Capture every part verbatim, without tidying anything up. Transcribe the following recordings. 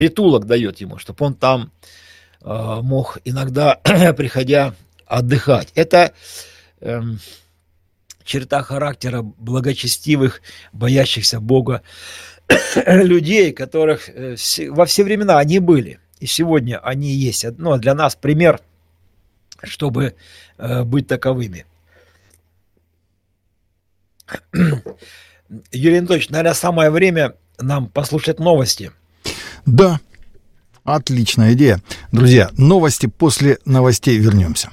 притулок дает ему, чтобы он там э, мог иногда, приходя, отдыхать. Это э, черта характера благочестивых, боящихся Бога людей, которых э, все, во все времена они были. И сегодня они есть. Ну, для нас пример, чтобы э, быть таковыми. Юрий Анатольевич, наверное, самое время нам послушать новости. Да, отличная идея. Друзья, новости, после новостей вернемся.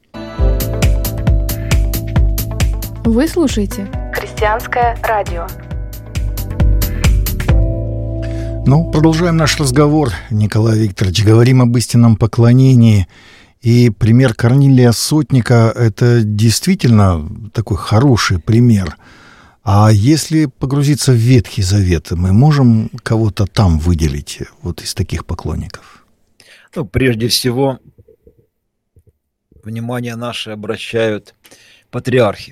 Вы слушаете Христианское радио. Ну, продолжаем наш разговор, Николай Викторович. Говорим об истинном поклонении. И пример Корнилия Сотника – это действительно такой хороший пример. А если погрузиться в Ветхий Завет, мы можем кого-то там выделить, вот из таких поклонников? Ну, прежде всего, внимание наше обращают патриархи.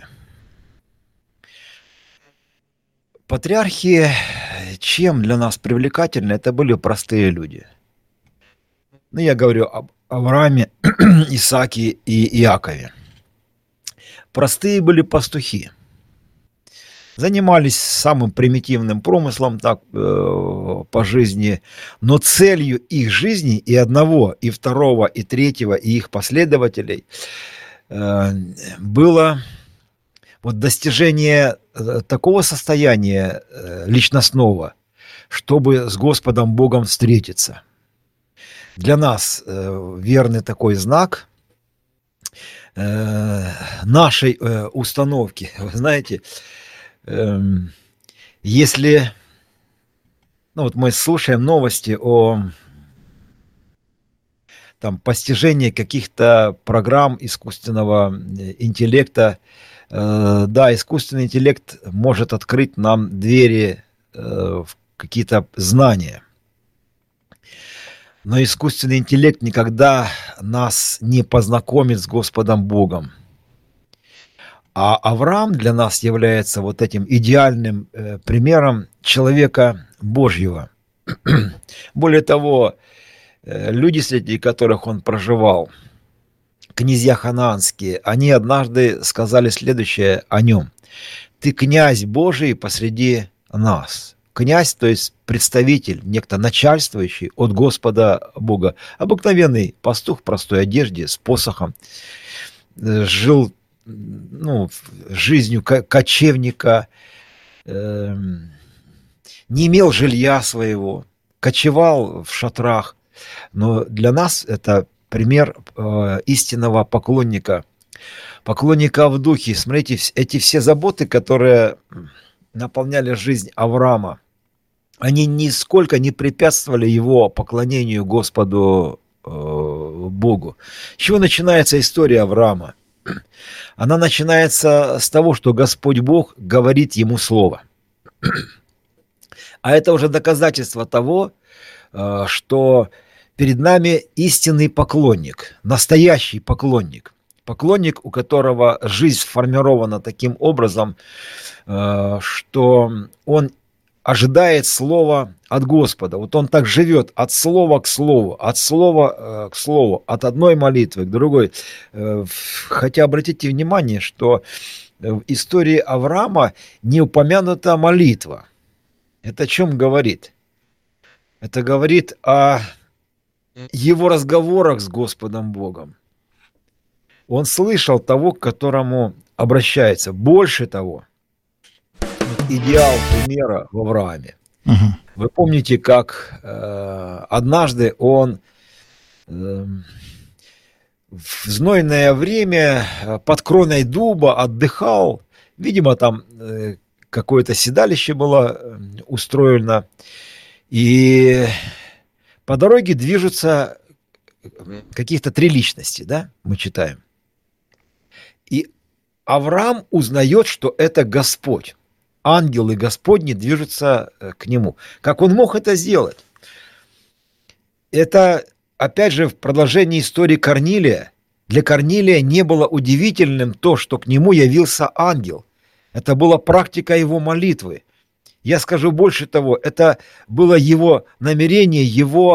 Патриархи, чем для нас привлекательны, это были простые люди. Ну, я говорю об Аврааме, Исааке и Иакове. Простые были пастухи. Занимались самым примитивным промыслом так, э, по жизни, но целью их жизни и одного, и второго, и третьего, и их последователей э, было вот достижение э, такого состояния э, личностного, чтобы с Господом Богом встретиться. Для нас э, верный такой знак э, нашей э, установки, вы знаете, если, ну вот мы слушаем новости о там, постижении каких-то программ искусственного интеллекта, э, да, искусственный интеллект может открыть нам двери э, в какие-то знания. Но искусственный интеллект никогда нас не познакомит с Господом Богом. А Авраам для нас является вот этим идеальным э, примером человека Божьего. Более того, э, люди, среди которых он проживал, князья ханаанские, они однажды сказали следующее о нем. «Ты князь Божий посреди нас». Князь, то есть представитель, некто начальствующий от Господа Бога. Обыкновенный пастух в простой одежде, с посохом, э, жил ну, жизнью кочевника, э, не имел жилья своего, кочевал в шатрах. Но для нас это пример э, истинного поклонника, поклонника в духе. Смотрите, эти все заботы, которые наполняли жизнь Авраама, они нисколько не препятствовали его поклонению Господу э, Богу. С чего начинается история Авраама? Она начинается с того, что Господь Бог говорит ему слово. А это уже доказательство того, что перед нами истинный поклонник, настоящий поклонник. Поклонник, у которого жизнь сформирована таким образом, что он ожидает слова от Господа. Вот он так живет от слова к слову, от слова к слову, от одной молитвы к другой. Хотя обратите внимание, что в истории Авраама не упомянута молитва. Это о чем говорит? Это говорит о его разговорах с Господом Богом. Он слышал того, к которому обращается. Больше того, идеал примера в Аврааме. Угу. Вы помните, как э, однажды он э, в знойное время под кроной дуба отдыхал. Видимо, там э, какое-то седалище было устроено. И по дороге движутся каких-то три личности, да, мы читаем. И Авраам узнает, что это Господь. Ангелы Господни движутся к нему. Как он мог это сделать? Это, опять же, в продолжении истории Корнилия. Для Корнилия не было удивительным то, что к нему явился ангел. Это была практика его молитвы. Я скажу больше того, это было его намерение, его